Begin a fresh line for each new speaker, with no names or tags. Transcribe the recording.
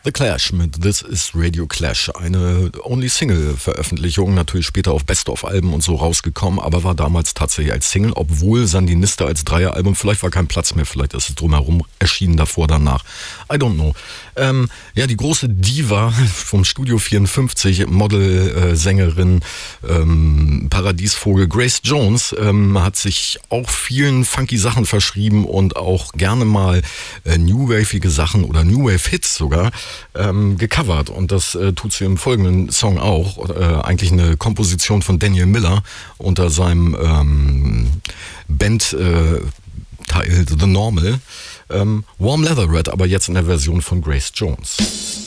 The Clash mit This is Radio Clash. Eine Only-Single-Veröffentlichung, natürlich später auf Best-of-Alben und so rausgekommen, aber war damals tatsächlich als Single, obwohl Sandinista als Dreieralbum, vielleicht war kein Platz mehr, vielleicht ist es drumherum erschienen, davor, danach. I don't know. Ja, die große Diva vom Studio 54, Model, Sängerin, Paradiesvogel Grace Jones, hat sich auch vielen funky Sachen verschrieben und auch gerne mal New-Wavige Sachen oder New-Wave-Hits sogar gecovert, und das tut sie im folgenden Song auch. Eigentlich eine Komposition von Daniel Miller unter seinem Bandteil The Normal. Warm Leather Red, aber jetzt in der Version von Grace Jones.